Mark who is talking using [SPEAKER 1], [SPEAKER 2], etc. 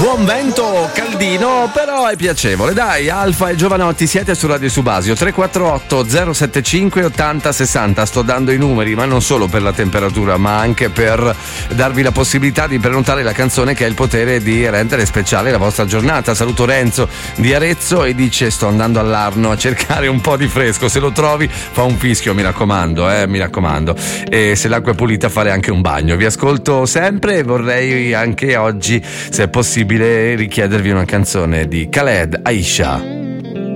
[SPEAKER 1] Buon vento, caldino, però è piacevole. Dai, Alfa e Giovanotti, siete su Radio Subasio. 348 075 80 60. Sto dando i numeri, ma non solo per la temperatura, ma anche per darvi la possibilità di prenotare la canzone che ha il potere di rendere speciale la vostra giornata. Saluto Renzo di Arezzo e dice: sto andando all'Arno a cercare un po' di fresco. Se lo trovi, fa un fischio, mi raccomando, mi raccomando. E se l'acqua è pulita, fare anche un bagno. Vi ascolto sempre e vorrei anche oggi, se è possibile, richiedervi una canzone di Khaled, Aisha.